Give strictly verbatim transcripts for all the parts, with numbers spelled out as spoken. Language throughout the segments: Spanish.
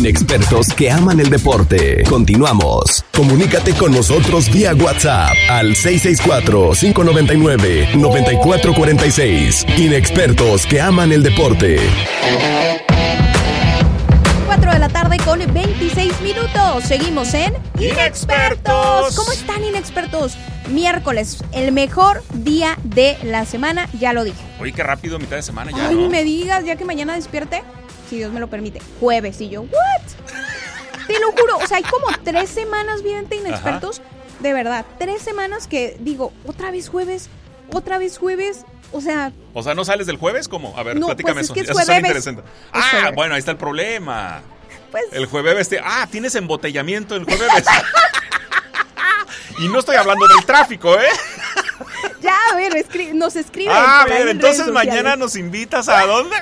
Inexpertos que aman el deporte. Continuamos. Comunícate con nosotros vía WhatsApp al seis seis cuatro, cinco nueve nueve, nueve cuatro cuatro seis. Inexpertos que aman el deporte. cuatro de la tarde con veintiséis minutos. Seguimos en Inexpertos. ¿Cómo están, inexpertos? Miércoles, el mejor día de la semana, ya lo dije. Oye, qué rápido, mitad de semana ya, Ay, ¿no? ni me digas, ya que mañana despierte, si Dios me lo permite, jueves. Y yo, ¿what? Te lo juro, o sea, hay como tres semanas, vidente, inexpertos. Ajá. De verdad, tres semanas que digo, otra vez jueves, otra vez jueves. O sea... O sea, ¿no sales del jueves? ¿Cómo? A ver, no, platícame pues eso. Es que es eso jueves. suena interesante. Es ah, jueves. Bueno, ahí está el problema. Pues... El jueves este... Ah, tienes embotellamiento el jueves. Y no estoy hablando del tráfico, ¿eh? Ya, a ver, escri- nos escriben. Ah, bien, entonces mañana nos invitas a dónde?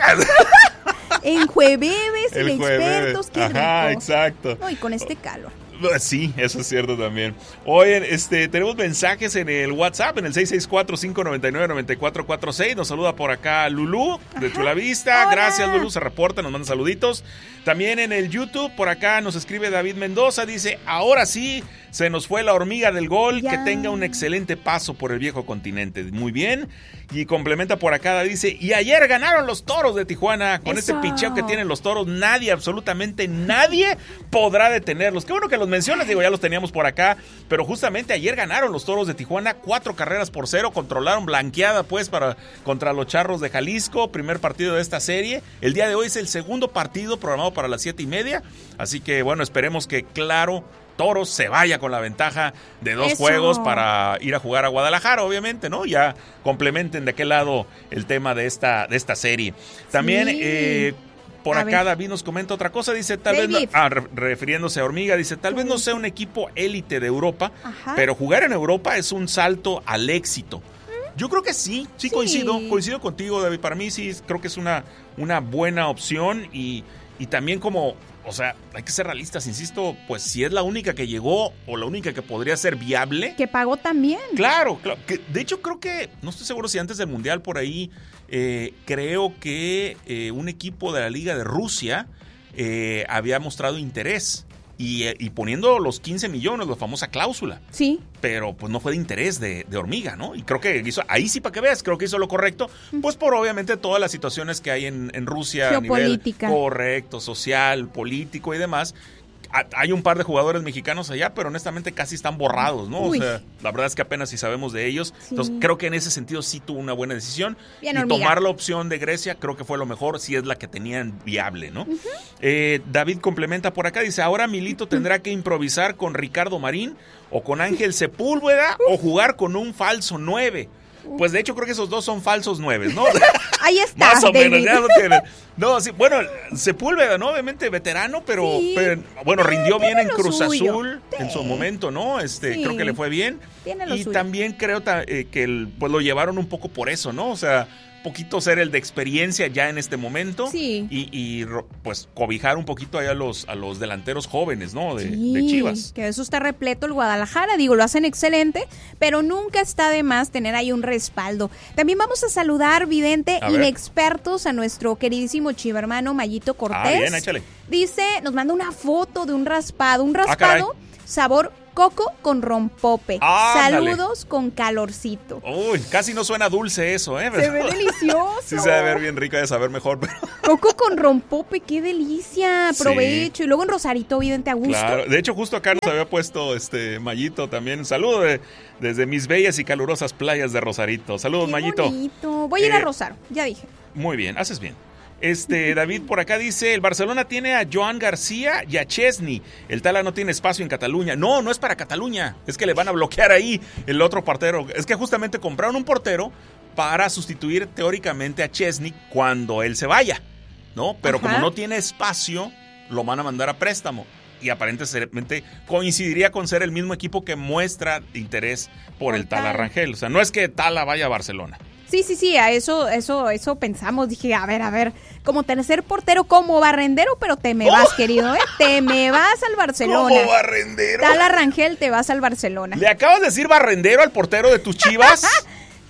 En jueves, el inexpertos, jueves. qué rico. Ajá, exacto. No, y con este calor. Sí, eso es cierto también. Oye, este, tenemos mensajes en el WhatsApp, en el seis seis cuatro, cinco nueve nueve, nueve cuatro cuatro seis. Nos saluda por acá Lulú, de Ajá. Chulavista. Hola. Gracias, Lulú, se reporta, nos manda saluditos. También en el YouTube, por acá nos escribe David Mendoza, dice, ahora sí, se nos fue la hormiga del gol, ya. Que tenga un excelente paso por el viejo continente. Muy bien. Y complementa por acá, dice, y ayer ganaron los Toros de Tijuana. Con Eso. este picheo que tienen los Toros, nadie, absolutamente nadie podrá detenerlos. Qué bueno que los mencionas, digo, ya los teníamos por acá, pero justamente ayer ganaron los Toros de Tijuana, cuatro carreras por cero, controlaron blanqueada pues para contra los Charros de Jalisco, primer partido de esta serie. El día de hoy es el segundo partido programado para las siete y media, así que bueno, esperemos que claro, Toros se vaya con la ventaja de dos Eso. juegos para ir a jugar a Guadalajara, obviamente, ¿no? Ya complementen de qué lado el tema de esta, de esta serie. También, sí. eh, por a acá ver. David nos comenta otra cosa, dice, tal David. vez, no, ah, re- refiriéndose a Hormiga, dice, tal vez no sea un equipo élite de Europa, Ajá. pero jugar en Europa es un salto al éxito. Yo creo que sí, sí, Sí. coincido, coincido contigo, David. Para mí sí, creo que es una, una buena opción y, y también como, o sea, hay que ser realistas, insisto, pues si es la única que llegó o la única que podría ser viable. Que pagó también. Claro, claro. Que, de hecho, creo que, no estoy seguro si antes del Mundial por ahí, eh, creo que eh, un equipo de la Liga de Rusia eh, había mostrado interés. Y, y poniendo los quince millones, la famosa cláusula. Sí. Pero pues no fue de interés de, de Hormiga, ¿no? Y creo que hizo, ahí sí para que veas, creo que hizo lo correcto, pues por obviamente todas las situaciones que hay en, en Rusia. Geopolítica. A nivel correcto, social, político y demás. Hay un par de jugadores mexicanos allá, pero honestamente casi están borrados, ¿no? Uy. O sea, la verdad es que apenas si sabemos de ellos. Sí. Entonces, creo que en ese sentido sí tuvo una buena decisión. Bien, y Hormiga. tomar la opción de Grecia creo que fue lo mejor, si es la que tenían viable, ¿no? Uh-huh. eh, David complementa por acá, dice, ahora Milito tendrá que improvisar con Ricardo Marín o con Ángel Sepúlveda o jugar con un falso nueve. Pues de hecho creo que esos dos son falsos nueve, ¿no? Ahí está. Más o David. menos, ya no tiene. No, sí, bueno, Sepúlveda, ¿no? Obviamente veterano, pero, Sí, pero bueno, rindió bien en lo Cruz suyo. Azul Sí. en su momento, ¿no? Este, Sí. creo que le fue bien. Tiene lo Y suyo. también creo ta- eh, que el, pues lo llevaron un poco por eso, ¿no? O sea, poquito ser el de experiencia ya en este momento. Sí. Y, y pues cobijar un poquito ahí a los, a los delanteros jóvenes, ¿no? De, Sí, de Chivas. que eso está repleto el Guadalajara, digo, lo hacen excelente, pero nunca está de más tener ahí un respaldo. También vamos a saludar, vidente, A ver. inexpertos, a nuestro queridísimo chivermano Mayito Cortés. Ah, bien, échale. Dice, nos manda una foto de un raspado, un Ah, raspado sabor coco con rompope. Ándale. Saludos con calorcito. Uy, casi no suena dulce eso, ¿eh? Se ve delicioso. Sí se debe ver bien rico, de saber mejor, pero... Coco con rompope, qué delicia. Sí. Provecho. Y luego en Rosarito, vidente, a gusto. Claro, de hecho justo acá nos había puesto este Mayito también. Saludo de, desde mis bellas y calurosas playas de Rosarito. Saludos, Qué Mayito. bonito. Voy a ir a Eh, Rosaro, ya dije. Muy bien, haces bien. Este, David por acá dice, el Barcelona tiene a Joan García y a Chesney. El Tala no tiene espacio en Cataluña. No, no es para Cataluña. Es que le van a bloquear ahí el otro portero. Es que justamente compraron un portero para sustituir teóricamente a Chesney cuando él se vaya, ¿no? Pero Ajá. como no tiene espacio, lo van a mandar a préstamo. Y aparentemente coincidiría con ser el mismo equipo que muestra interés por, Por el Tala Tala. Rangel. O sea, no es que Tala vaya a Barcelona. Sí, sí, sí, a eso, eso, eso pensamos. Dije, a ver, a ver, como tercer portero, como barrendero, pero te me vas, querido, ¿eh? Te me vas al Barcelona. ¿Cómo barrendero? Tala Rangel, te vas al Barcelona. ¿Le acabas de decir barrendero al portero de tus Chivas?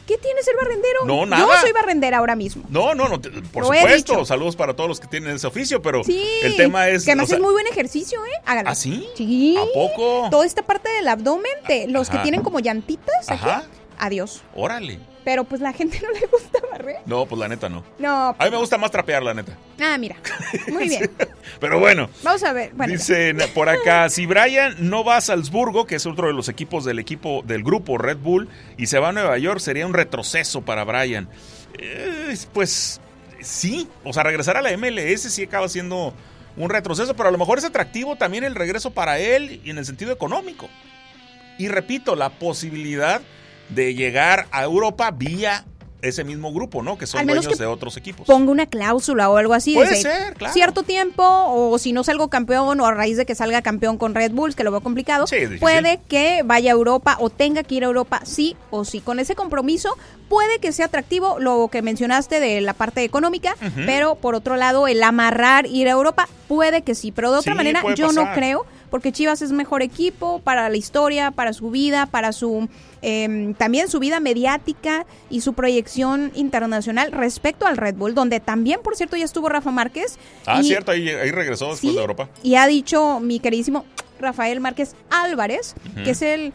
¿Qué tiene ser barrendero? No, nada. Yo soy barrendera ahora mismo. No, no, no, por Lo he supuesto. dicho. Saludos para todos los que tienen ese oficio, pero Sí, el tema es... que además o sea, es muy buen ejercicio, ¿eh? Hágalo. ¿Ah, sí? Sí. ¿A poco? Toda esta parte del abdomen, de los Ajá. que tienen como llantitas aquí, Ajá. adiós. Órale. Pero pues la gente no le gusta barrer. No, pues la neta no. No. A mí me gusta más trapear, la neta. Ah, mira. Muy bien. Pero bueno. Vamos a ver. Bueno, Dicen por acá, si Brian no va a Salzburgo, que es otro de los equipos del equipo del grupo Red Bull, y se va a Nueva York, sería un retroceso para Brian. Eh, pues sí, o sea, regresar a la M L S sí acaba siendo un retroceso, pero a lo mejor es atractivo también el regreso para él y en el sentido económico. Y repito, la posibilidad de llegar a Europa vía ese mismo grupo, ¿no? Que son Al menos dueños que de otros equipos. ponga una cláusula o algo así. Puede de ser, claro. Cierto tiempo, o si no salgo campeón, o a raíz de que salga campeón con Red Bulls, que lo veo complicado, Sí, es difícil. puede que vaya a Europa o tenga que ir a Europa, sí o sí. Con ese compromiso, puede que sea atractivo lo que mencionaste de la parte económica, Ujú. pero por otro lado, el amarrar, ir a Europa, puede que sí. Pero de otra Sí, manera, puede yo pasar. no creo, porque Chivas es mejor equipo para la historia, para su vida, para su eh, también su vida mediática y su proyección internacional respecto al Red Bull, donde también, por cierto, ya estuvo Rafa Márquez. Ah, y, cierto, ahí, ahí regresó después sí, de Europa. y ha dicho mi queridísimo Rafael Márquez Álvarez, Ujú. que es el,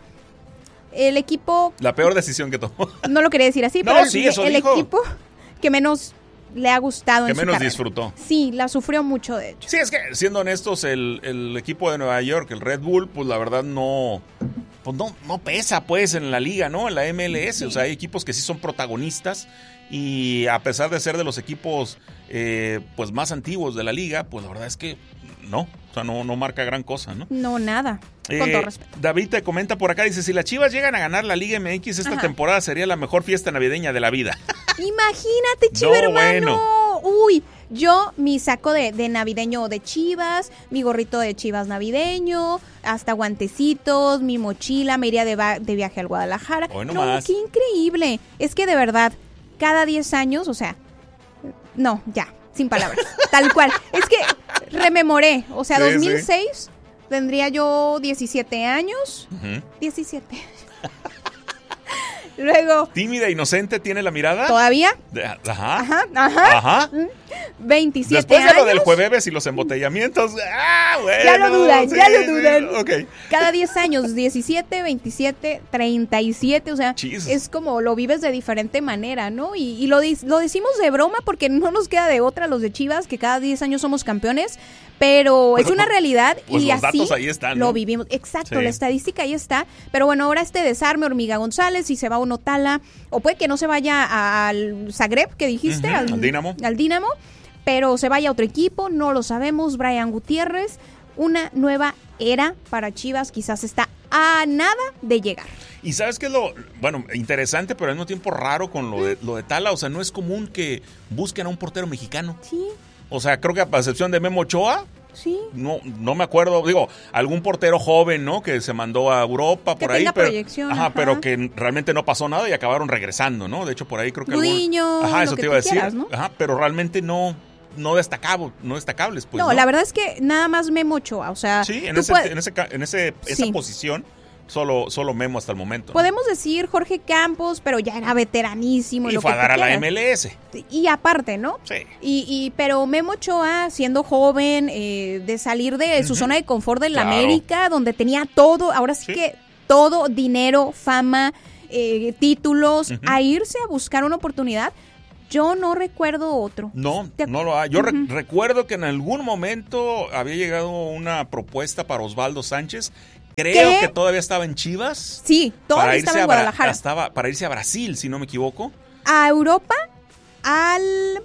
el equipo, La peor decisión que tomó. no lo quería decir así, No, pero el, sí, eso el dijo. equipo que menos le ha gustado Que en su menos carrera. disfrutó. Sí, la sufrió mucho, de hecho. Sí, es que siendo honestos, el, el equipo de Nueva York, el Red Bull, pues la verdad no, pues no, no pesa pues en la liga, ¿no? En la M L S, Sí. o sea, hay equipos que sí son protagonistas y a pesar de ser de los equipos eh, pues más antiguos de la liga, pues la verdad es que no, o sea, no, no marca gran cosa, ¿no? No, nada, con Eh, todo respeto. David te comenta por acá, dice, si las Chivas llegan a ganar la Liga M X esta Ajá. temporada sería la mejor fiesta navideña de la vida. Imagínate, Chiva, No, hermano. bueno. Uy, yo mi saco de, de navideño de Chivas, mi gorrito de Chivas navideño, hasta guantecitos, mi mochila, me iría de, va- de viaje al Guadalajara. Hoy no no, más. qué increíble. Es que de verdad, cada diez años, o sea, no, ya, sin palabras, tal cual. Es que rememoré, o sea, Sí, dos mil seis tendría yo diecisiete años, Ujú. diecisiete. Luego, Tímida, inocente, tiene la mirada. todavía, De- ajá. ajá, ajá, Ajá. veintisiete Después de años. lo del jueves y los embotellamientos, ah, bueno. Ya lo dudan, ya lo sí, dudan. ok. Cada diez años, diecisiete, veintisiete, treinta y siete, o sea, Jesus. es como lo vives de diferente manera, ¿no? Y, y lo, di- lo decimos de broma porque no nos queda de otra los de Chivas, que cada diez años somos campeones, pero es Pero, una realidad pues y los así datos ahí están, ¿no? lo vivimos. Exacto, Sí. la estadística ahí está, pero bueno, ahora este desarme, Hormiga González, si se va uno Tala, o puede que no se vaya a- al Zagreb, que dijiste, Ujú, al Dinamo. al Dinamo, pero se vaya a otro equipo, no lo sabemos. Brian Gutiérrez, una nueva era para Chivas, quizás está a nada de llegar. Y sabes qué es lo, bueno, interesante, pero al mismo tiempo raro con lo de, lo de Tala. O sea, no es común que busquen a un portero mexicano. Sí, O sea, creo que a excepción de Memo Ochoa, sí. no, no me acuerdo, digo, algún portero joven, ¿no? Que se mandó a Europa Que por ahí. tenga Pero, proyección, ajá, ajá. pero que realmente no pasó nada y acabaron regresando, ¿no? De hecho, por ahí creo que Gudiño, algún, ajá, lo eso que te tú iba a decir. quieras, ¿no? Ajá, pero realmente no, no destacable, no destacables, pues. no, No, la verdad es que nada más Memo Ochoa, o sea, Sí, en, tú ese, puedes- en, ese, ca- en ese, esa Sí. posición, solo, solo Memo hasta el momento. ¿no? podemos decir Jorge Campos, pero ya era veteranísimo. Y lo fue que a dar tú a la quieras. M L S. Y aparte, ¿no? Sí. Y, y pero Memo Ochoa, siendo joven, eh, de salir de su Ujú. zona de confort de la Claro. América, donde tenía todo, ahora sí, Sí. que todo, dinero, fama, eh, títulos, Ujú. a irse a buscar una oportunidad, yo no recuerdo otro. No, Te- no lo hay. Yo re- Ujú. recuerdo que en algún momento había llegado una propuesta para Osvaldo Sánchez. Creo ¿Qué? que todavía estaba en Chivas. Sí, todavía para estaba irse en a Bra- Guadalajara. estaba para irse a Brasil, si no me equivoco. A Europa, al...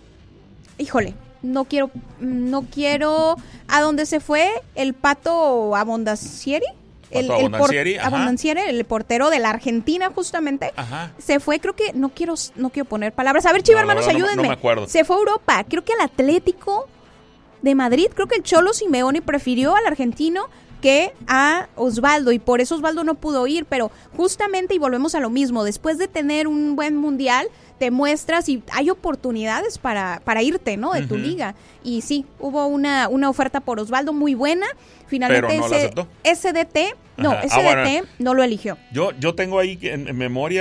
Híjole, no quiero, no quiero... ¿A dónde se fue el Pato Abondancieri? El, Pato el por- Abondancieri, ajá. Abondancieri, el portero de la Argentina, justamente. Ajá. Se fue, creo que, no quiero, no quiero poner palabras. A ver, Chiva, No, la hermanos, verdad no me- ayúdenme. no me acuerdo. Se fue a Europa, creo que al Atlético de Madrid. Creo que el Cholo Simeone prefirió al argentino que a Osvaldo, y por eso Osvaldo no pudo ir, pero justamente, y volvemos a lo mismo, después de tener un buen mundial, te muestras y hay oportunidades para, para irte, ¿no? De tu Ujú. liga. Y sí, hubo una, una oferta por Osvaldo muy buena. Finalmente Pero no la ese aceptó. S D T, no, Ajá. Ah, S D T bueno. no lo eligió. Yo, yo tengo ahí en, en memoria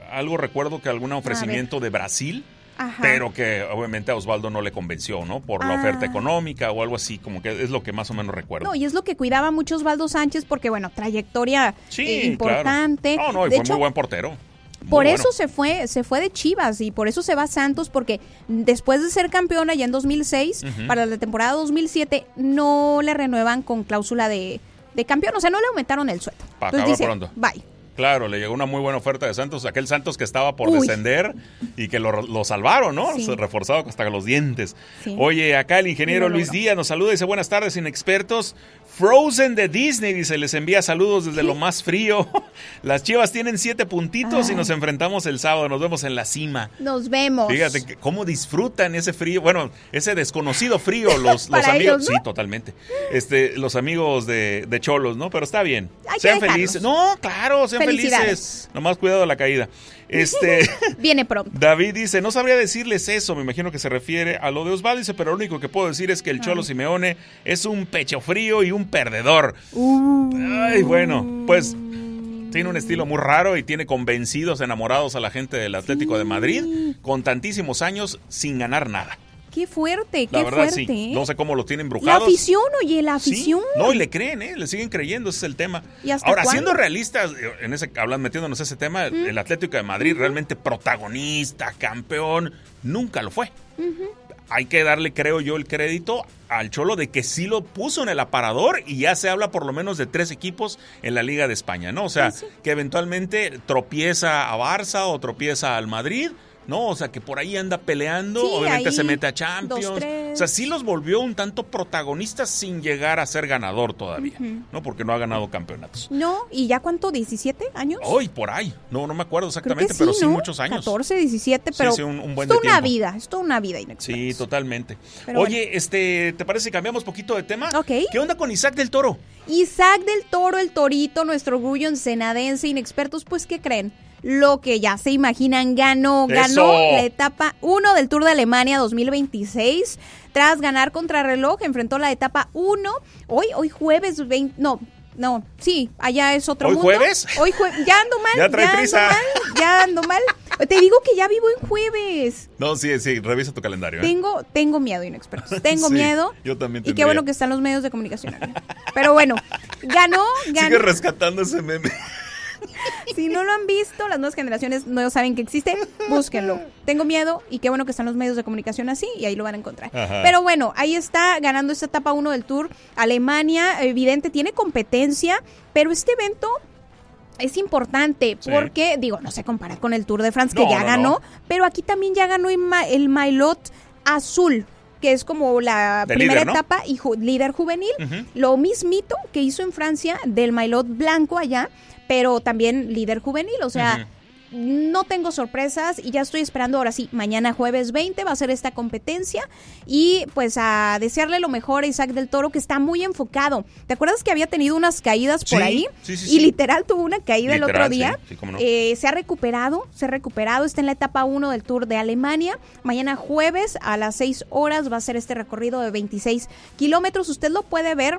algo recuerdo que algún ofrecimiento de Brasil. Ajá. Pero que obviamente a Osvaldo no le convenció, ¿no? Por la ah. oferta económica o algo así, como que es lo que más o menos recuerdo. No, y es lo que cuidaba mucho Osvaldo Sánchez porque, bueno, trayectoria sí, eh, importante. Claro. No, no, y de fue hecho, muy buen portero. Muy por bueno. eso se fue, se fue de Chivas y por eso se va a Santos, porque después de ser campeona ya en dos mil seis, uh-huh. para la temporada dos mil siete, no le renuevan con cláusula de, de campeón, o sea, no le aumentaron el sueldo. Para Entonces dice, pronto. Bye. Claro, le llegó una muy buena oferta de Santos, aquel Santos que estaba por Uy. descender y que lo, lo salvaron, ¿no? Sí. Reforzado hasta los dientes. Sí. Oye, acá el ingeniero Luis Díaz nos saluda y dice, buenas tardes, inexpertos. Frozen de Disney, dice, les envía saludos desde ¿Qué? Lo más frío. Las Chivas tienen siete puntitos Ay. Y nos enfrentamos el sábado, nos vemos en la cima. Nos vemos. Fíjate que, cómo disfrutan ese frío, bueno, ese desconocido frío los, los amigos. Ellos, ¿no? Sí, totalmente. Este, los amigos de, de Cholos, ¿no? Pero está bien. Hay sean felices. No, claro, sean felices. Nomás cuidado de la caída. Este Viene pronto. David dice, no sabría decirles eso, me imagino que se refiere a lo de Osvaldo, dice, pero lo único que puedo decir es que el Cholo Ay. Simeone es un pecho frío y un perdedor. Uh. Ay, bueno, pues tiene un estilo muy raro y tiene convencidos, enamorados a la gente del Atlético sí. de Madrid con tantísimos años sin ganar nada. Qué fuerte, qué la verdad, fuerte. Sí. No sé cómo lo tienen La embrujados. afición, oye, la afición. Sí. No, y le creen, ¿eh? Le siguen creyendo, ese es el tema. ¿Y hasta Ahora, cuándo? siendo realistas, en ese, hablando, metiéndonos ese tema, ¿Mm? El Atlético de Madrid ¿Mm? Realmente protagonista, campeón, nunca lo fue. ¿Mm? Hay que darle, creo yo, el crédito al Cholo de que sí lo puso en el aparador y ya se habla por lo menos de tres equipos en la Liga de España, ¿no? O sea, sí, sí. que eventualmente tropieza a Barça o tropieza al Madrid, ¿no? O sea, que por ahí anda peleando, sí, obviamente se mete a Champions. Dos, o sea, sí los volvió un tanto protagonistas sin llegar a ser ganador todavía, uh-huh. ¿no? Porque no ha ganado campeonatos. No, ¿y ya cuánto? ¿diecisiete años? Hoy, por ahí. No, no me acuerdo exactamente, sí, pero sí ¿no? muchos años. catorce, diecisiete, pero sí, sí, un, un buen es de una tiempo. vida, es toda una vida inexperta. Sí, totalmente. Pero Oye, bueno. este, ¿te parece si cambiamos poquito de tema? Ok. ¿Qué onda con Isaac del Toro? Isaac del Toro, el Torito, nuestro orgullo ensenadense, inexpertos, pues, ¿qué creen? Lo que ya se imaginan, ganó, ganó ¡Eso! La etapa uno del Tour de Alemania dos mil veintiséis. Tras ganar contrarreloj, enfrentó la etapa uno. Hoy, hoy jueves veinte, no, no, sí, allá es otro ¿Hoy mundo. jueves? Hoy jueves, ya ando mal, ya trae ya prisa. ando mal, ya ando mal. Te digo que ya vivo en jueves. No, sí, sí, revisa tu calendario. ¿eh? Tengo, tengo miedo, inexpertos, tengo sí, miedo. Yo también tendría. Y qué bueno que están los medios de comunicación. Pero bueno, ganó, ganó. Sigue rescatando ese meme. Si no lo han visto, las nuevas generaciones no saben que existe, búsquenlo. Tengo miedo y qué bueno que están los medios de comunicación así y ahí lo van a encontrar. Ajá. Pero bueno, ahí está ganando esta etapa uno del Tour. Alemania, evidente, tiene competencia, pero este evento es importante porque, sí. digo, no se compara con el Tour de France que no, ya no, ganó, no. pero aquí también ya ganó el Maillot azul, que es como la de primera líder, ¿no? etapa y ju- líder juvenil. Uh-huh. Lo mismito que hizo en Francia del Maillot blanco allá, pero también líder juvenil, o sea, uh-huh. no tengo sorpresas y ya estoy esperando ahora sí, mañana jueves veinte va a ser esta competencia y pues a desearle lo mejor a Isaac del Toro, que está muy enfocado. ¿Te acuerdas que había tenido unas caídas por sí, ahí? Sí, sí, y sí. literal tuvo una caída literal, el otro día. Sí, sí, cómo no. eh, se ha recuperado, se ha recuperado, está en la etapa uno del Tour de Alemania. Mañana jueves a las seis horas va a ser este recorrido de veintiséis kilómetros. Usted lo puede ver.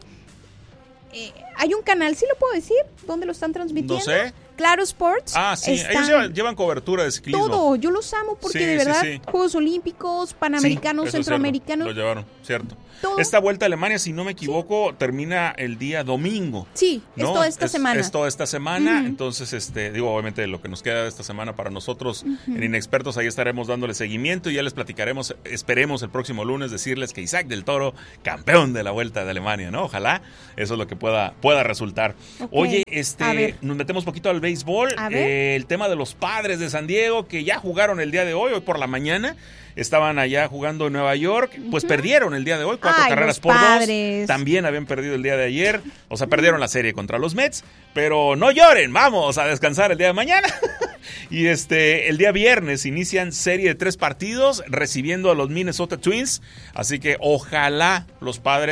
Eh, hay un canal, ¿sí lo puedo decir? ¿Dónde lo están transmitiendo? No sé. Claro Sports. Ah, sí, están... ellos llevan, llevan cobertura de ciclismo. Todo, yo los amo porque sí, de verdad, sí, sí. Juegos Olímpicos, Panamericanos, sí, Centroamericanos. Lo llevaron, cierto. Todo. Esta vuelta a Alemania, si no me equivoco, sí. termina el día domingo. Sí, ¿no? es toda esta es, semana. Es toda esta semana, uh-huh. entonces, este, digo, obviamente lo que nos queda de esta semana para nosotros uh-huh. en Inexpertos, ahí estaremos dándole seguimiento y ya les platicaremos, esperemos el próximo lunes decirles que Isaac del Toro, campeón de la Vuelta de Alemania, ¿no? Ojalá eso es lo que pueda, pueda resultar. Okay. Oye, este, nos metemos un poquito al béisbol. A ver. Eh, el tema de los Padres de San Diego, que ya jugaron el día de hoy, hoy por la mañana. Estaban allá jugando en Nueva York, pues uh-huh. perdieron el día de hoy, cuatro Ay, carreras por padres. dos. También habían perdido el día de ayer, o sea, perdieron la serie contra los Mets, pero no lloren, vamos a descansar el día de mañana. Y este, el día viernes inician serie de tres partidos recibiendo a los Minnesota Twins, así que ojalá los Padres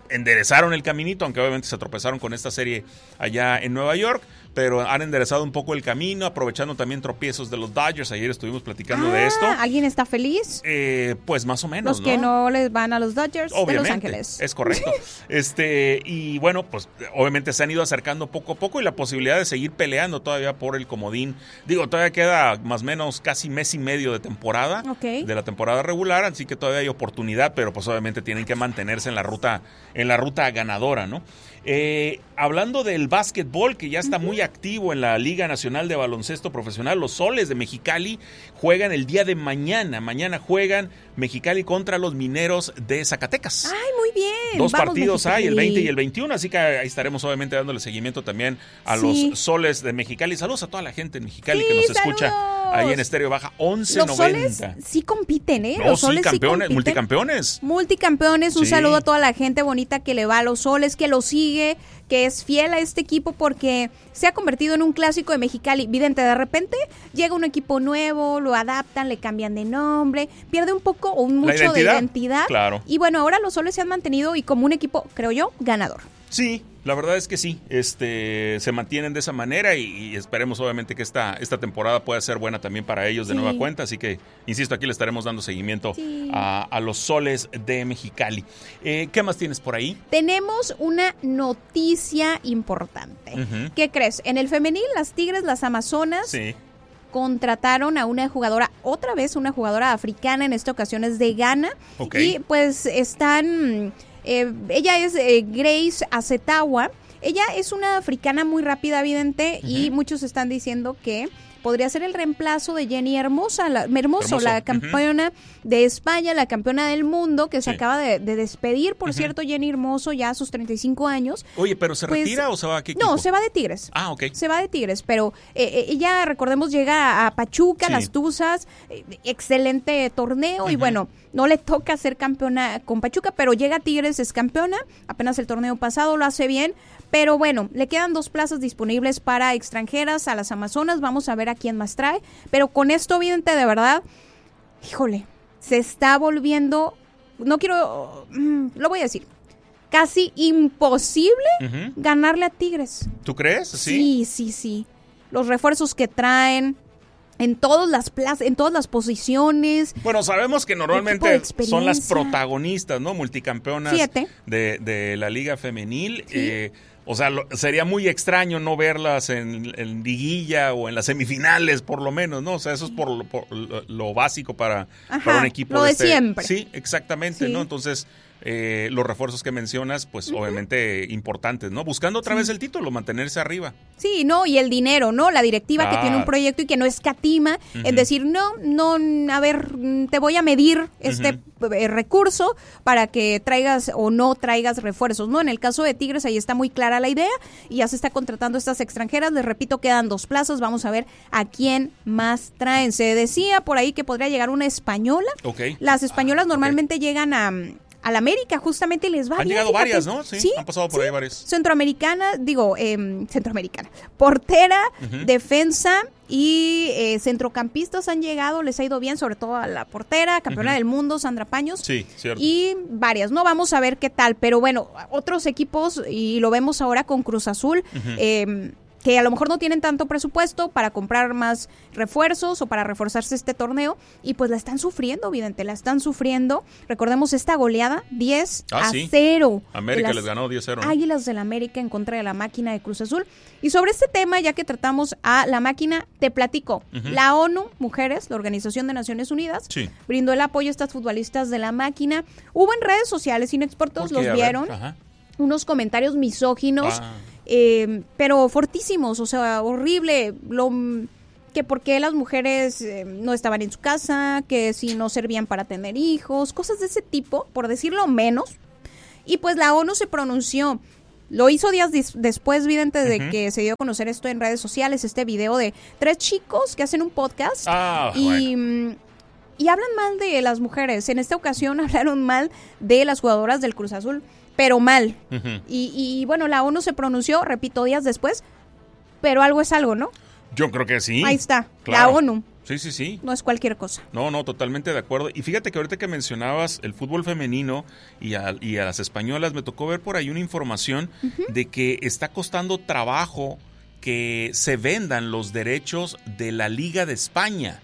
enderezaron el caminito, aunque obviamente se tropezaron con esta serie allá en Nueva York, pero han enderezado un poco el camino, aprovechando también tropiezos de los Dodgers. Ayer estuvimos platicando ah, de esto. ¿Alguien está feliz? Eh, pues más o menos, Los que ¿no? no les van a los Dodgers Obviamente, de Los Ángeles. Es correcto. este Y bueno, pues obviamente se han ido acercando poco a poco y la posibilidad de seguir peleando todavía por el comodín. Digo, todavía queda más o menos casi mes y medio de temporada, okay. de la temporada regular, así que todavía hay oportunidad, pero pues obviamente tienen que mantenerse en la ruta, en la ruta ganadora, ¿no? Eh, hablando del básquetbol, que ya está uh-huh. muy activo en la Liga Nacional de Baloncesto Profesional, los Soles de Mexicali juegan el día de mañana. Mañana juegan Mexicali contra los Mineros de Zacatecas. ¡Ay, muy bien! Dos Vamos, partidos Mexicali. hay, el veinte y el veintiuno, así que ahí estaremos obviamente dándole seguimiento también a sí. los Soles de Mexicali. Saludos a toda la gente en Mexicali sí, que nos saludos. escucha ahí en Estéreo Baja once Los noventa. Soles sí compiten, ¿eh? No, los Soles sí, campeones, sí compiten. multicampeones. Multicampeones, un sí. saludo a toda la gente bonita que le va a los Soles, que lo sigue, que es fiel a este equipo porque se ha convertido en un clásico de Mexicali. Vidente, de repente llega un equipo nuevo, lo adaptan, le cambian de nombre, pierde un poco o un mucho identidad, de identidad. Claro. Y bueno, ahora los Soles se han mantenido y como un equipo, creo yo, ganador. Sí, la verdad es que sí, este, se mantienen de esa manera y, y esperemos obviamente que esta, esta temporada pueda ser buena también para ellos de sí. nueva cuenta, así que, insisto, aquí le estaremos dando seguimiento sí. a, a los Soles de Mexicali. Eh, ¿Qué más tienes por ahí? Tenemos una noticia importante. Uh-huh. ¿Qué crees? En el femenil, las Tigres, las Amazonas... Sí. contrataron a una jugadora, otra vez una jugadora africana, en esta ocasión es de Ghana, okay. y pues están... Eh, ella es eh, Grace Acetawa. Ella es una africana muy rápida, evidente, uh-huh. y muchos están diciendo que podría ser el reemplazo de Jenny Hermosa, la, Hermoso, Hermoso, la campeona uh-huh. de España, la campeona del mundo, que se sí. acaba de, de despedir, por uh-huh. cierto, Jenny Hermoso, ya a sus treinta y cinco años. Oye, ¿pero se pues, retira o se va a qué equipo? No, se va de Tigres. Ah, ok. Se va de Tigres, pero eh, ella, recordemos, llega a Pachuca, sí. las Tuzas, eh, excelente torneo, uh-huh. y bueno, no le toca ser campeona con Pachuca, pero llega a Tigres, es campeona, apenas el torneo pasado lo hace bien. Pero bueno, le quedan dos plazas disponibles para extranjeras a las Amazonas. Vamos a ver a quién más trae. Pero con esto, vidente, de verdad, híjole, se está volviendo, no quiero, mm, lo voy a decir, casi imposible uh-huh. ganarle a Tigres. ¿Tú crees? Sí, sí, sí. sí. Los refuerzos que traen, en todas las plazas, en todas las posiciones. Bueno, sabemos que normalmente son las protagonistas, ¿no? Multicampeonas de, de la Liga Femenil. Sí. Eh, o sea, lo, sería muy extraño no verlas en, en liguilla o en las semifinales, por lo menos, ¿no? O sea, eso es por, por lo, lo básico para, Ajá, para un equipo lo de, de este, siempre. Sí, exactamente, sí. ¿no? Entonces, eh, los refuerzos que mencionas, pues uh-huh. obviamente importantes, ¿no? Buscando otra sí. vez el título, mantenerse arriba. Sí, no, y el dinero, ¿no? La directiva ah. que tiene un proyecto y que no escatima uh-huh. en decir, no, no, a ver, te voy a medir este uh-huh. recurso para que traigas o no traigas refuerzos, ¿no? En el caso de Tigres, ahí está muy clara la idea y ya se está contratando estas extranjeras. Les repito, quedan dos plazas, vamos a ver a quién más traen. Se decía por ahí que podría llegar una española. Okay. Las españolas ah, normalmente okay. llegan a... a la América, justamente les va Han bien, llegado fíjate. varias, ¿no? Sí, sí, han pasado por sí. ahí varias. Centroamericana, digo, eh, centroamericana, portera, uh-huh. defensa y eh, centrocampistas han llegado, les ha ido bien, sobre todo a la portera, campeona uh-huh. del mundo, Sandra Paños. Sí, cierto. Y varias, ¿no? Vamos a ver qué tal, pero bueno, otros equipos, y lo vemos ahora con Cruz Azul, uh-huh. eh, que a lo mejor no tienen tanto presupuesto para comprar más refuerzos o para reforzarse este torneo, y pues la están sufriendo, vidente, la están sufriendo. Recordemos esta goleada, diez ah, a sí. cero. América les ganó diez a cero. Águilas del América en contra de la máquina de Cruz Azul. Y sobre este tema, ya que tratamos a la máquina, te platico. Uh-huh. La ONU Mujeres, la Organización de Naciones Unidas, sí. brindó el apoyo a estas futbolistas de la máquina. Hubo en redes sociales, inexpertos los vieron, unos comentarios misóginos, ah. Eh, pero fortísimos, o sea, horrible, lo que por qué las mujeres eh, no estaban en su casa, que si no servían para tener hijos, cosas de ese tipo, por decirlo menos. Y pues la ONU se pronunció, lo hizo días dis- después, vidente, de uh-huh. que se dio a conocer esto en redes sociales, este video de tres chicos que hacen un podcast ah, y... bueno. y hablan mal de las mujeres. En esta ocasión hablaron mal de las jugadoras del Cruz Azul, pero mal. Uh-huh. Y, y bueno, la ONU se pronunció, repito, días después, pero algo es algo, ¿no? Yo creo que sí. Ahí está, claro. la ONU. Sí, sí, sí. No es cualquier cosa. No, no, totalmente de acuerdo. Y fíjate que ahorita que mencionabas el fútbol femenino y a, y a las españolas, me tocó ver por ahí una información uh-huh. de que está costando trabajo que se vendan los derechos de la Liga de España.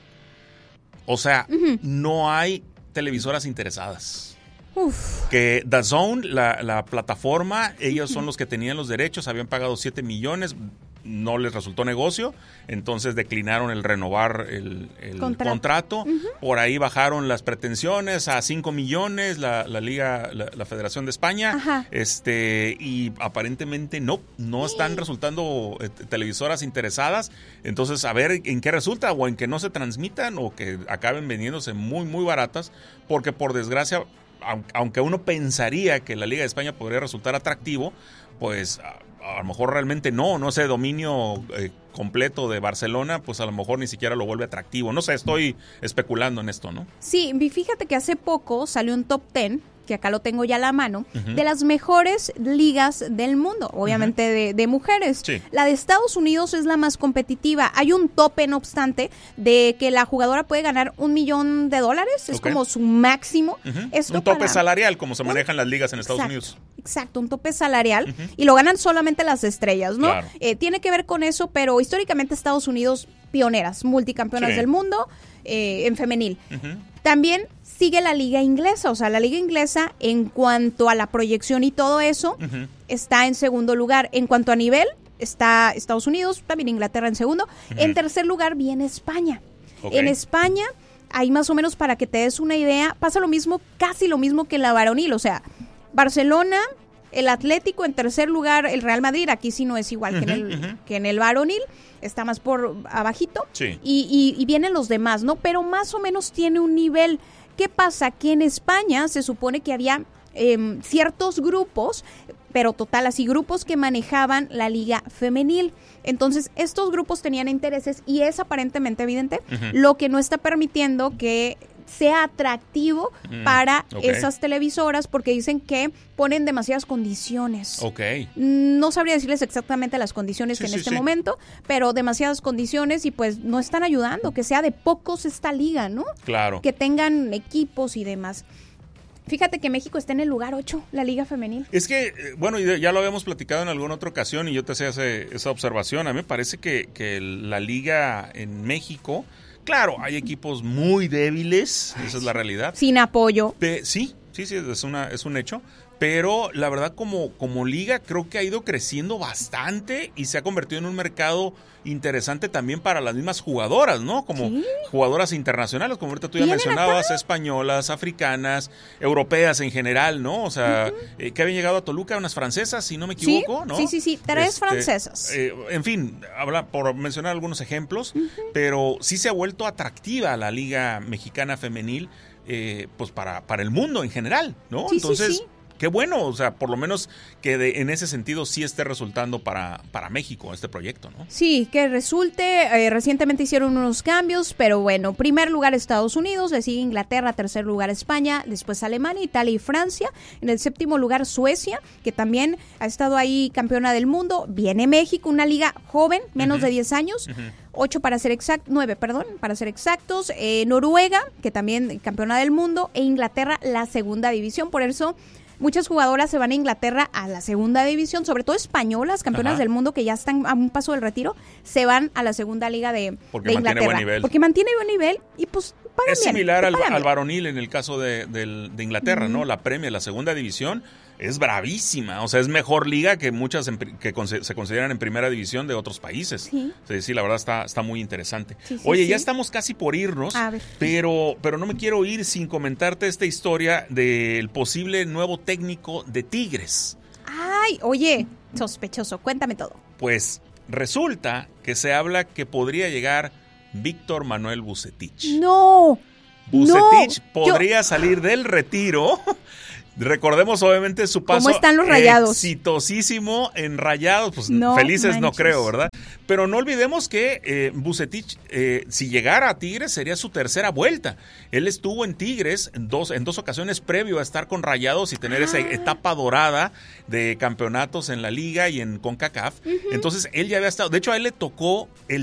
O sea, uh-huh. no hay televisoras interesadas. Uf. Que D A Z N, la, la plataforma, ellos son los que tenían los derechos, habían pagado siete millones, no les resultó negocio, entonces declinaron el renovar el, el contrato. contrato. Uh-huh. Por ahí bajaron las pretensiones a cinco millones, la, la Liga, la, la Federación de España, Ajá. este y aparentemente no, no están sí. resultando eh, televisoras interesadas, entonces a ver en qué resulta, o en que no se transmitan, o que acaben vendiéndose muy, muy baratas, porque por desgracia, aunque uno pensaría que la Liga de España podría resultar atractivo, pues a lo mejor realmente no, no sé, dominio eh, completo de Barcelona, pues a lo mejor ni siquiera lo vuelve atractivo. No sé, estoy especulando en esto, ¿no? Sí, fíjate que hace poco salió un top ten, que acá lo tengo ya a la mano, uh-huh. de las mejores ligas del mundo, obviamente uh-huh. de, de mujeres. Sí. La de Estados Unidos es la más competitiva. Hay un tope, no obstante, de que la jugadora puede ganar un millón de dólares, es okay. como su máximo. Uh-huh. Esto un tope para... salarial, como se manejan las ligas en Estados Exacto. Unidos. Exacto, un tope salarial uh-huh. y lo ganan solamente las estrellas, ¿no? Claro. Eh, tiene que ver con eso, pero históricamente Estados Unidos, pioneras, multicampeonas sí. del mundo eh, en femenil. Uh-huh. También sigue la liga inglesa, o sea, la liga inglesa en cuanto a la proyección y todo eso uh-huh. está en segundo lugar. En cuanto a nivel, está Estados Unidos, también Inglaterra en segundo. Uh-huh. En tercer lugar viene España. Okay. En España, ahí más o menos para que te des una idea, pasa lo mismo, casi lo mismo que en la varonil, o sea, Barcelona, el Atlético en tercer lugar, el Real Madrid, aquí sí no es igual uh-huh, que, en el, uh-huh. que en el varonil, está más por abajito, sí. y, y, y vienen los demás, ¿no? Pero más o menos tiene un nivel. ¿Qué pasa? Que en España se supone que había eh, ciertos grupos, pero total, así grupos que manejaban la liga femenil. Entonces, estos grupos tenían intereses y es aparentemente evidente, uh-huh. lo que no está permitiendo que sea atractivo mm, para okay. esas televisoras, porque dicen que ponen demasiadas condiciones. Ok. No sabría decirles exactamente las condiciones sí, en sí, este sí. momento, pero demasiadas condiciones y pues no están ayudando, que sea de pocos esta liga, ¿no? Claro. Que tengan equipos y demás. Fíjate que México está en el lugar ocho, la liga femenil. Es que, bueno, ya lo habíamos platicado en alguna otra ocasión y yo te hacía esa observación. A mí me parece que, que la liga en México... Claro, hay equipos muy débiles, esa es la realidad. Sin apoyo. Pe- sí, sí, sí, es, una, es un hecho. Pero la verdad, como, como liga, creo que ha ido creciendo bastante y se ha convertido en un mercado interesante también para las mismas jugadoras, ¿no? Como ¿sí? jugadoras internacionales, como ahorita tú ya mencionabas, acá? españolas, africanas, europeas en general, ¿no? O sea, uh-huh. eh, que habían llegado a Toluca unas francesas, si no me equivoco, ¿sí? ¿no? Sí, sí, sí, tres este, francesas. Eh, en fin, habla por mencionar algunos ejemplos, uh-huh. pero sí se ha vuelto atractiva la Liga Mexicana Femenil, eh, pues para, para el mundo en general, ¿no? Sí, Entonces... sí, sí. Qué bueno, o sea, por lo menos que de, en ese sentido sí esté resultando para, para México este proyecto, ¿no? Sí, que resulte, eh, recientemente hicieron unos cambios, pero bueno, primer lugar Estados Unidos, le sigue Inglaterra, tercer lugar España, después Alemania, Italia y Francia, en el séptimo lugar Suecia, que también ha estado ahí campeona del mundo, viene México, una liga joven, menos uh-huh. de diez años, uh-huh. ocho para ser exactos, nueve, perdón, para ser exactos, eh, Noruega, que también campeona del mundo, e Inglaterra, la segunda división, por eso... Muchas jugadoras se van a Inglaterra a la segunda división, sobre todo españolas, campeonas Ajá. del mundo que ya están a un paso del retiro, se van a la segunda liga de, porque de mantiene Inglaterra. Buen nivel. Porque mantiene buen nivel y pues pagan Es bien, similar al, pagan al bien. varonil en el caso de, de, de Inglaterra, mm. ¿no? La Premier, la segunda división, es bravísima. O sea, es mejor liga que muchas en, que conse, se consideran en primera división de otros países. Sí, sí, sí la verdad está, está muy interesante. Sí, sí, Oye, sí. ya estamos casi por irnos, pero, pero no me quiero ir sin comentarte esta historia del posible nuevo técnico de Tigres. Ay, oye, sospechoso, cuéntame todo. Pues resulta que se habla que podría llegar Víctor Manuel Vucetich. No, Vucetich no, podría yo... salir del retiro. Recordemos obviamente su paso ¿Cómo están los Rayados? Exitosísimo en Rayados, pues no felices manches. No creo, ¿verdad? Pero no olvidemos que eh, Vucetich, eh, si llegara a Tigres, sería su tercera vuelta. Él estuvo en Tigres en dos, en dos ocasiones previo a estar con Rayados y tener ah. esa etapa dorada de campeonatos en la Liga y en CONCACAF. Uh-huh. Entonces, él ya había estado, de hecho a él le tocó el